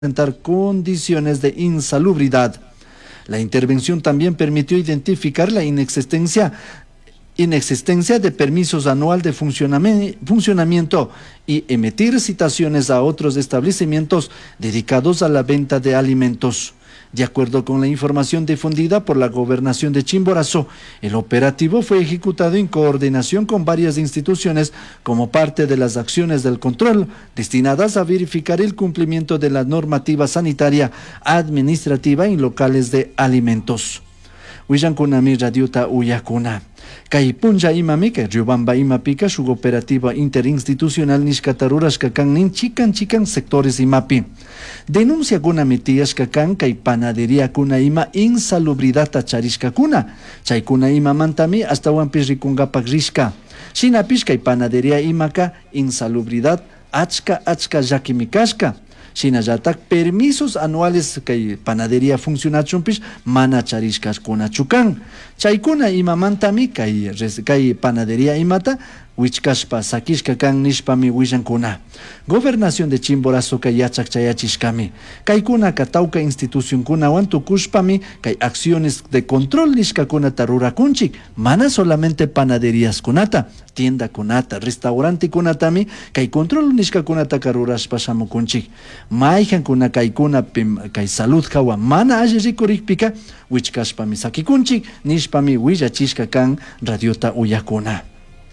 presentar condiciones de insalubridad. La intervención también permitió identificar la inexistencia de permisos anual de funcionamiento y emitir citaciones a otros establecimientos dedicados a la venta de alimentos. De acuerdo con la información difundida por la Gobernación de Chimborazo, el operativo fue ejecutado en coordinación con varias instituciones como parte de las acciones del control destinadas a verificar el cumplimiento de la normativa sanitaria administrativa en locales de alimentos. Huillankunami radiota uyakuna. Kay punja imami kay Riobamba imapika shuk operativa interinstitucional nishkatarurashka kan nin chikan sectores imapi. Denuncia kuna mitiashka kan kay panadería kuna ima insalubridad tacharishka kuna. Chay kuna ima mantami hasta wampish rikungapak rishka. Shinapish kay panadería imaka insalubridad achka yakimikashka. Shinayatak permisos anuales kay panadería funcionachunpish mana charishkas kuna chukan. Chaykuna imamantami kay panadería imata wichkashpa sakishka kan nishpami willankuna. Gobernación de Chimborazo kay yachakchayachishkami. Kaykuna katauka institución kunawan tukushpami kay acciones de control nishkakunata rurakunchik. Mana solamente panaderías kunata, tienda kunata, restaurante kunatami kay control nishkakunata karurashpa shamukunchik. Mayjankuna kaykuna kay salud hawa mana alli rikurikpika wichkashpami sakikunchik nishpami willachishka kan radiota uyakuna.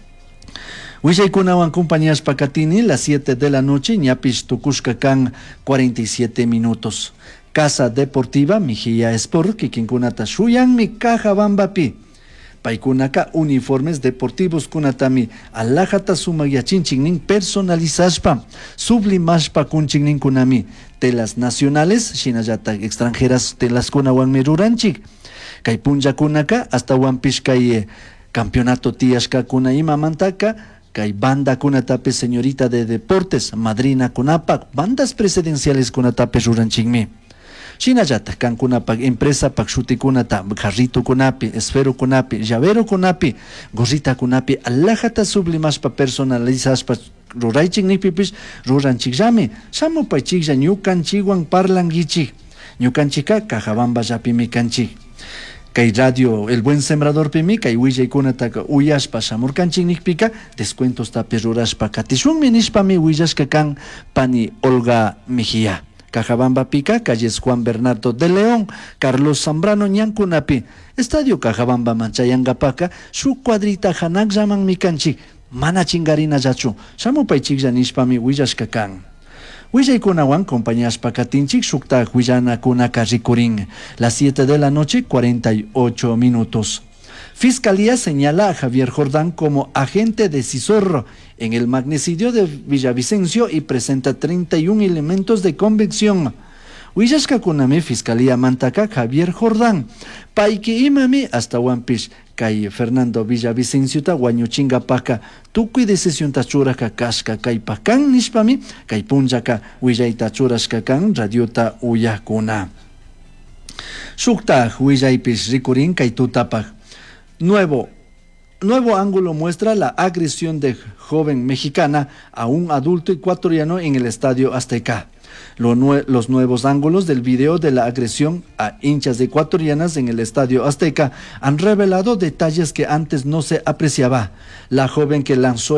Willaykunawan compañías Pacatini, las 7 de la noche, ñapish tukushka kan 47 minutos. Casa Deportiva Mijilla Sport, kikinkunata shuyanmi Cajabambapi. Paikunaka uniformes deportivos kunatami alajata sumagyachinchiknin personalizashpa, sublimashpa kunchiknin kunami. Telas nacionales, shinayata extranjeras telas kunawan meruranchik. Kay punja kunaka hasta wampish kay campeonato tiashka kuna ima mantaka. Kay banda kunatape señorita de deportes, madrina kunapak, bandas presidenciales kunatape ruranchikmi. Shinayata kan kunapak empresa pak shuti kunata, jarrito kunapi, esfero kunapi, llavero kunapi, gorrita kunapi, alajata sublimashpa personalizashpa ruraychiknipipish ruranchikllami. Shamupaychiklla ñukanchikwan parlangichik. Ñukanchika Cajabamba llapimi kanchik. Kay radio El Buen Sembrador pimi, kay willaykunata uyashpa shamurkanchiknikpika, descuentos tapi rurashpa katishunmi nishpami willashka kan pani Olga Mejía. Cajabamba pika, calles Juan Bernardo de León, Carlos Zambrano ñankunapi, Estadio Cajabamba Manchayangapaka, su cuadrita hanak llaman mikanchik, mana chingarina yachu, shamupaychiklla nishpami willashka kan. Willaykunawan compañías Pacatinchik shukta Huillana kunaka rikurin. Las 7 de la noche, 48 minutos. Fiscalía señala a Javier Jordán como agente decisor en el magnicidio de Villavicencio y presenta 31 elementos de convicción. Willashka kunami Fiscalía Mantaka Javier Jordán. Paiki imami hasta Wampish. Kay Fernando Villavicencio ta wañuchingapaka tukui decisión tachuraka kashka kay pakan nishpami kay punjaka willay tachurashka kan radiota uyakuna. Shukta willaypish rikurin kay tutapak. Nuevo ángulo muestra la agresión de joven mexicana a un adulto ecuatoriano en el Estadio Azteca. Los nuevos ángulos del video de la agresión a hinchas ecuatorianas en el Estadio Azteca han revelado detalles que antes no se apreciaba. La joven que lanzó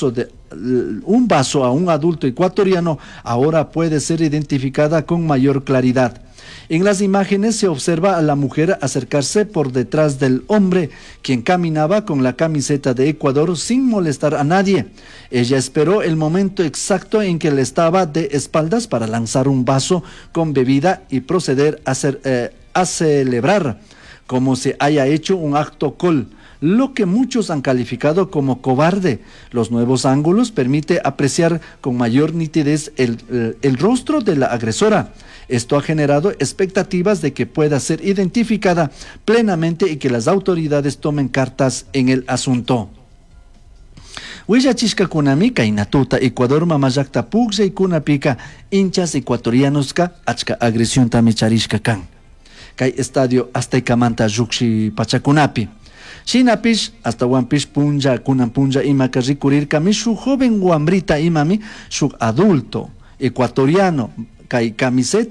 un vaso a un adulto ecuatoriano ahora puede ser identificada con mayor claridad. En las imágenes se observa a la mujer acercarse por detrás del hombre, quien caminaba con la camiseta de Ecuador sin molestar a nadie. Ella esperó el momento exacto en que le estaba de espaldas para lanzar un vaso con bebida y proceder a celebrar, como si haya hecho un acto lo que muchos han calificado como cobarde. Los nuevos ángulos permiten apreciar con mayor nitidez el rostro de la agresora. Esto ha generado expectativas de que pueda ser identificada plenamente y que las autoridades tomen cartas en el asunto. Willachishka kunami kay natuta Ecuador mamayakta pugshay kunapika hinchas ecuatorianos ka achka agresión tami charishka kan. Kay Estadio Azteca manta lluqshi pachakunapi. Shinapish hasta wampish punja kunan punja imaka rikurirkami shuk joven wambrita imami shuk adulto ecuatoriano kai camiseta